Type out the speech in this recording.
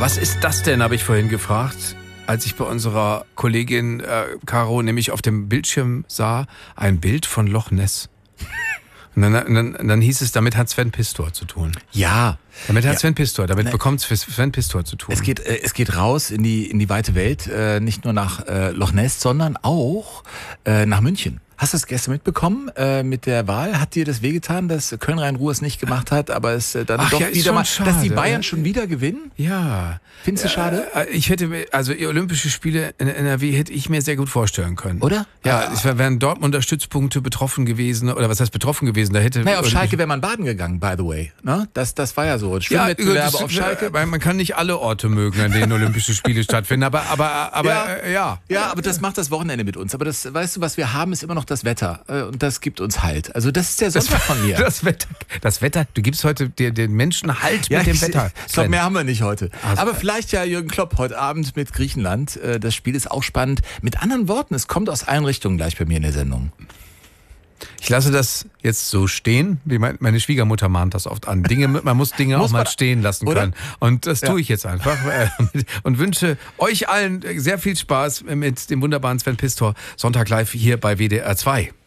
Was ist das denn, habe ich vorhin gefragt, als ich bei unserer Kollegin Caro nämlich auf dem Bildschirm sah, ein Bild von Loch Ness. Und dann hieß es, damit hat Sven Pistor zu tun. Ja. Damit hat Sven Pistor, damit bekommt Sven Pistor zu tun. Es geht raus in die weite Welt, nicht nur nach Loch Ness, sondern auch nach München. Hast du das gestern mitbekommen mit der Wahl? Hat dir das wehgetan, dass Köln-Rhein-Ruhr es nicht gemacht hat, aber es dann wieder mal, schade, dass die Bayern schon wieder gewinnen? Ja. Findest du schade? Ich hätte, also Olympische Spiele in NRW hätte ich mir sehr gut vorstellen können. Oder? Ja, es wären Dortmunder Stützpunkte betroffen gewesen, oder was heißt betroffen gewesen? Da hätte auf Schalke wäre man baden gegangen, by the way. Ne? Das war ja so. Schwimmwettbewerbe auf Schalke. Man kann nicht alle Orte mögen, an denen Olympische Spiele stattfinden, aber ja. Ja, aber das macht das Wochenende mit uns. Aber das, weißt du, was wir haben, ist immer noch das Wetter. Und das gibt uns Halt. Also das ist der Sonntag von mir. Das Wetter, du gibst heute den Menschen Halt mit dem Wetter. Ich glaube, mehr haben wir nicht heute. Aber vielleicht ja Jürgen Klopp heute Abend mit Griechenland. Das Spiel ist auch spannend. Mit anderen Worten, es kommt aus allen Richtungen gleich bei mir in der Sendung. Ich lasse das jetzt so stehen, wie meine Schwiegermutter mahnt das oft an. Man muss Dinge auch mal stehen lassen können. Und das tue ich jetzt einfach und wünsche euch allen sehr viel Spaß mit dem wunderbaren Sven Pistor. Sonntag live hier bei WDR 2.